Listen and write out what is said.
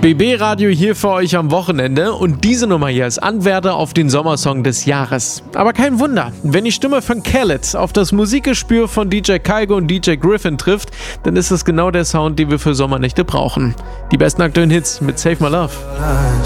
BB Radio hier für euch am Wochenende und diese Nummer hier ist Anwärter auf den Sommersong des Jahres. Aber kein Wunder, wenn die Stimme von Khaled auf das Musikgespür von DJ Kygo und DJ Griffin trifft, dann ist es genau der Sound, den wir für Sommernächte brauchen. Die besten aktuellen Hits mit Save My Love.